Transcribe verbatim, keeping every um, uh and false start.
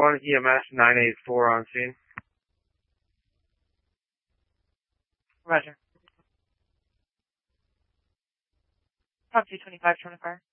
One E M S nine eight four on scene. Roger. Talk to you twenty-five twenty-five.